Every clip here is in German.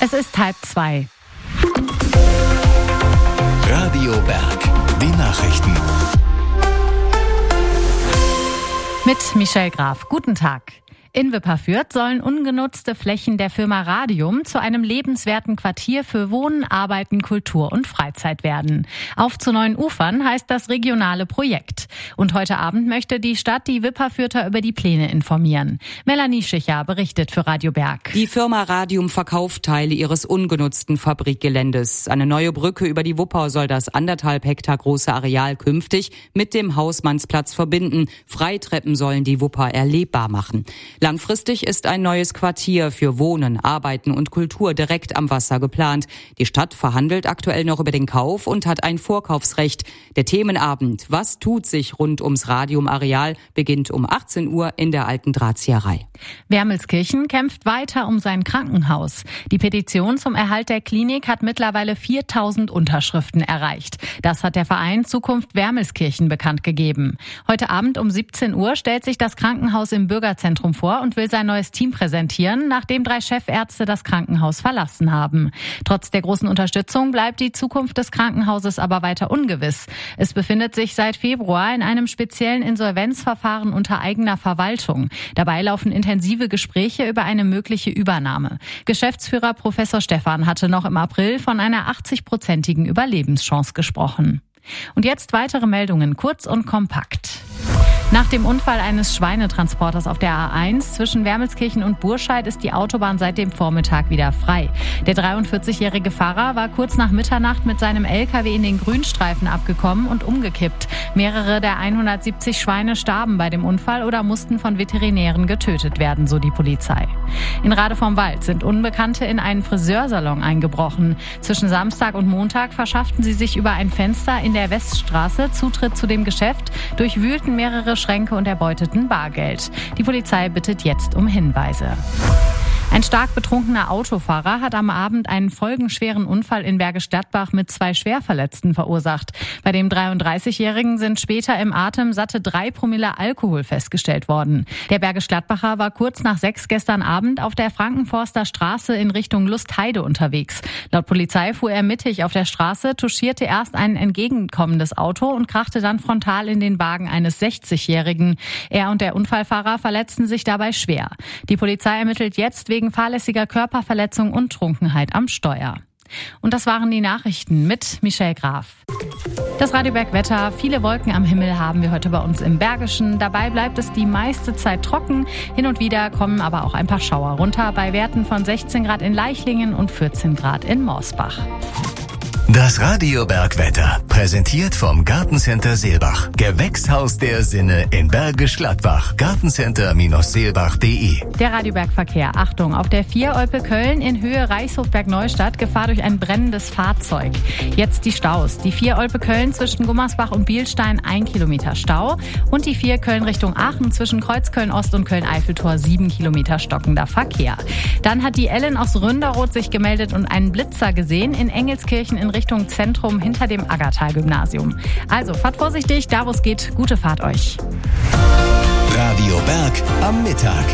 Es ist 1:30. Radio Berg, die Nachrichten. Mit Michelle Graf. Guten Tag. In Wipperfürth sollen ungenutzte Flächen der Firma Radium zu einem lebenswerten Quartier für Wohnen, Arbeiten, Kultur und Freizeit werden. Auf zu neuen Ufern heißt das regionale Projekt. Und heute Abend möchte die Stadt die Wipperfürther über die Pläne informieren. Melanie Schicher berichtet für Radio Berg. Die Firma Radium verkauft Teile ihres ungenutzten Fabrikgeländes. Eine neue Brücke über die Wupper soll das 1,5 Hektar große Areal künftig mit dem Hausmannsplatz verbinden. Freitreppen sollen die Wupper erlebbar machen. Langfristig ist ein neues Quartier für Wohnen, Arbeiten und Kultur direkt am Wasser geplant. Die Stadt verhandelt aktuell noch über den Kauf und hat ein Vorkaufsrecht. Der Themenabend "Was tut sich rund ums Radium-Areal" beginnt um 18 Uhr in der Alten Drahtzieherei. Wermelskirchen kämpft weiter um sein Krankenhaus. Die Petition zum Erhalt der Klinik hat mittlerweile 4.000 Unterschriften erreicht. Das hat der Verein Zukunft Wermelskirchen bekannt gegeben. Heute Abend um 17 Uhr stellt sich das Krankenhaus im Bürgerzentrum vor und will sein neues Team präsentieren, nachdem 3 Chefärzte das Krankenhaus verlassen haben. Trotz der großen Unterstützung bleibt die Zukunft des Krankenhauses aber weiter ungewiss. Es befindet sich seit Februar in einem speziellen Insolvenzverfahren unter eigener Verwaltung. Dabei laufen intensive Gespräche über eine mögliche Übernahme. Geschäftsführer Professor Stephan hatte noch im April von einer 80-prozentigen Überlebenschance gesprochen. Und jetzt weitere Meldungen, kurz und kompakt. Nach dem Unfall eines Schweinetransporters auf der A1 zwischen Wermelskirchen und Burscheid ist die Autobahn seit dem Vormittag wieder frei. Der 43-jährige Fahrer war kurz nach Mitternacht mit seinem LKW in den Grünstreifen abgekommen und umgekippt. Mehrere der 170 Schweine starben bei dem Unfall oder mussten von Veterinären getötet werden, so die Polizei. In Rade vom Wald sind Unbekannte in einen Friseursalon eingebrochen. Zwischen Samstag und Montag verschafften sie sich über ein Fenster in der Weststraße Zutritt zu dem Geschäft, durchwühlten mehrere Schränke und erbeuteten Bargeld. Die Polizei bittet jetzt um Hinweise. Ein stark betrunkener Autofahrer hat am Abend einen folgenschweren Unfall in Bergisch Gladbach mit 2 Schwerverletzten verursacht. Bei dem 33-Jährigen sind später im Atem satte 3 Promille Alkohol festgestellt worden. Der Bergisch Gladbacher war kurz nach 6 gestern Abend auf der Frankenforster Straße in Richtung Lustheide unterwegs. Laut Polizei fuhr er mittig auf der Straße, touchierte erst ein entgegenkommendes Auto und krachte dann frontal in den Wagen eines 60-Jährigen. Er und der Unfallfahrer verletzten sich dabei schwer. Die Polizei ermittelt jetzt wegen fahrlässiger Körperverletzung und Trunkenheit am Steuer. Und das waren die Nachrichten mit Michelle Graf. Das Radio Berg Wetter. Viele Wolken am Himmel haben wir heute bei uns im Bergischen. Dabei bleibt es die meiste Zeit trocken. Hin und wieder kommen aber auch ein paar Schauer runter bei Werten von 16 Grad in Leichlingen und 14 Grad in Morsbach. Das Radio Berg Wetter, präsentiert vom Gartencenter Seelbach. Gewächshaus der Sinne in Bergisch Gladbach. Gartencenter-seelbach.de. Der Radio Berg Verkehr. Achtung, auf der 4 Olpe-Köln in Höhe Reichshofberg-Neustadt Gefahr durch ein brennendes Fahrzeug. Jetzt die Staus. Die 4 Olpe-Köln zwischen Gummersbach und Bielstein 1 Kilometer Stau. Und die 4 Köln Richtung Aachen zwischen Kreuzköln-Ost und Köln-Eiffeltor 7 Kilometer stockender Verkehr. Dann hat die Ellen aus Ründeroth sich gemeldet und einen Blitzer gesehen in Engelskirchen in Richtung Zentrum hinter dem Aggertal-Gymnasium. Also fahrt vorsichtig, da wo es geht. Gute Fahrt euch. Radio Berg am Mittag.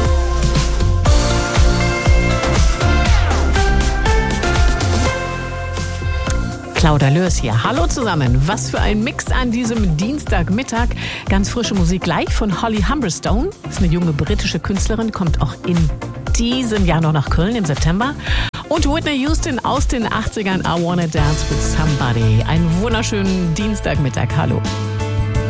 Claudia Lörs hier. Hallo zusammen. Was für ein Mix an diesem Dienstagmittag. Ganz frische Musik gleich von Holly Humberstone. Das ist eine junge britische Künstlerin, kommt auch in diesem Jahr noch nach Köln im September. Und Whitney Houston aus den 80ern, I Wanna Dance with Somebody. Einen wunderschönen Dienstagmittag. Hallo.